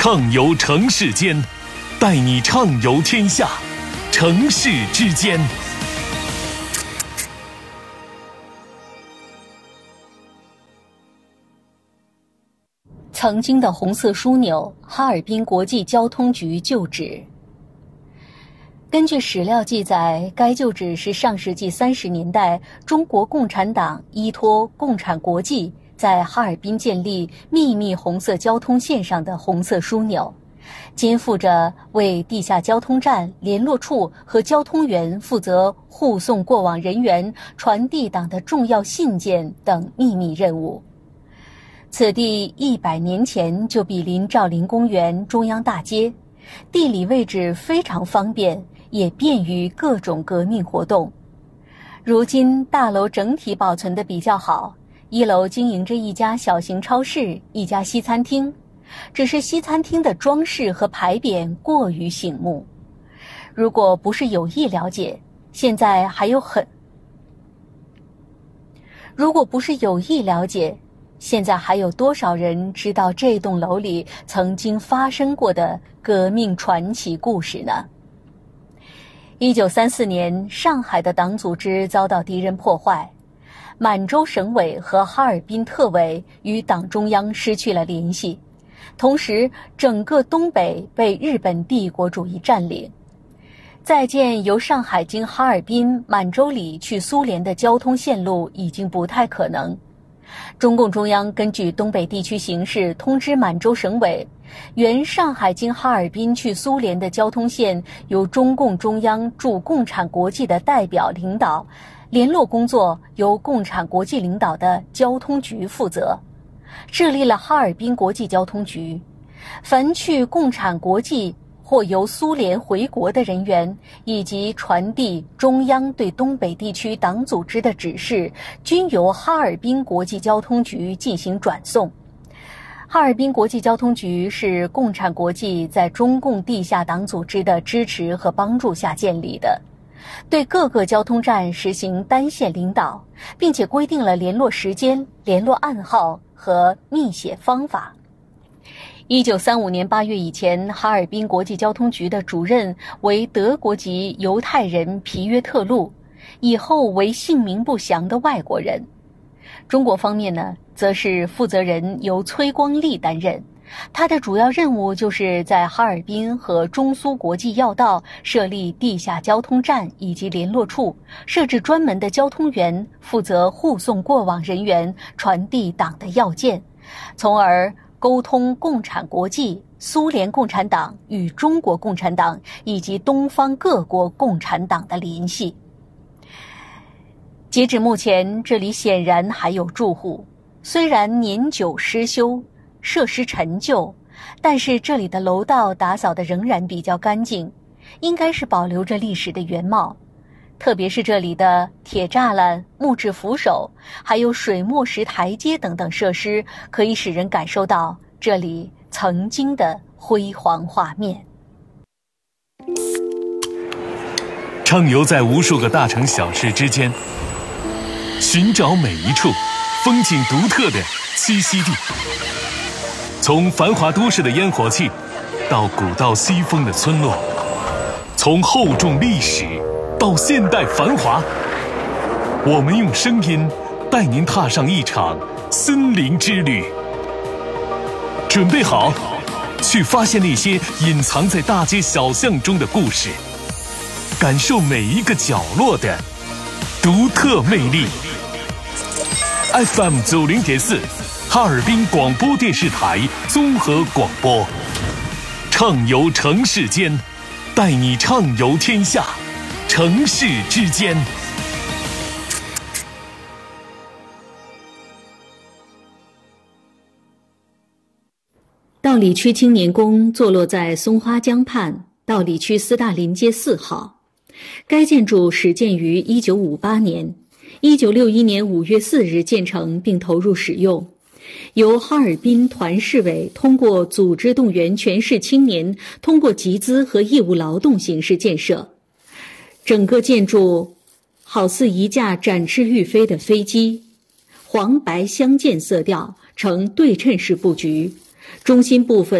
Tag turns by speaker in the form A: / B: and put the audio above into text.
A: 畅游城市间，带你畅游天下，城市之间。
B: 曾经的红色枢纽哈尔滨国际交通局旧址。根据史料记载，该旧址是上世纪30年代中国共产党依托共产国际在哈尔滨建立秘密红色交通线上的红色枢纽，肩负着为地下交通站、联络处和交通员负责护送过往人员、传递党的重要信件等秘密任务。此地100年前就毗邻兆麟公园、中央大街，地理位置非常方便，也便于各种革命活动。如今大楼整体保存得比较好，1楼经营着一家小型超市、一家西餐厅，只是西餐厅的装饰和牌匾过于醒目。如果不是有意了解，现在还有多少人知道这栋楼里曾经发生过的革命传奇故事呢？1934年，上海的党组织遭到敌人破坏，满洲省委和哈尔滨特委与党中央失去了联系，同时整个东北被日本帝国主义占领。再建由上海经哈尔滨、满洲里去苏联的交通线路已经不太可能。中共中央根据东北地区形势通知满洲省委，原上海经哈尔滨去苏联的交通线由中共中央驻共产国际的代表领导，联络工作由共产国际领导的交通局负责，设立了哈尔滨国际交通局。凡去共产国际或由苏联回国的人员，以及传递中央对东北地区党组织的指示，均由哈尔滨国际交通局进行转送。哈尔滨国际交通局是共产国际在中共地下党组织的支持和帮助下建立的，对各个交通站实行单线领导，并且规定了联络时间、联络暗号和密写方法。1935年8月以前，哈尔滨国际交通局的主任为德国籍犹太人皮约特路，以后为姓名不详的外国人。中国方面呢，则是负责人由崔光利担任，他的主要任务就是在哈尔滨和中苏国际要道设立地下交通站以及联络处，设置专门的交通员，负责护送过往人员，传递党的要件，从而沟通共产国际、苏联共产党与中国共产党以及东方各国共产党的联系。截止目前，这里显然还有住户，虽然年久失修，设施陈旧，但是这里的楼道打扫得仍然比较干净，应该是保留着历史的原貌。特别是这里的铁栅栏、木质扶手，还有水墨石台阶等等设施，可以使人感受到这里曾经的辉煌画面。
A: 畅游在无数个大城小事之间，寻找每一处风景独特的栖息地。从繁华都市的烟火气，到古道西风的村落，从厚重历史到现代繁华，我们用声音带您踏上一场森林之旅。准备好，去发现那些隐藏在大街小巷中的故事，感受每一个角落的独特魅力。FM 90.4，哈尔滨广播电视台综合广播，畅游城市间，带你畅游天下，城市之间。
B: 道里区青年宫坐落在松花江畔道里区斯大林街4号，该建筑始建于1958年，1961年5月4日建成并投入使用，由哈尔滨团市委通过组织动员全市青年，通过集资和义务劳动形式建设。整个建筑好似一架展翅欲飞的飞机，黄白相间色调，呈对称式布局，中心部分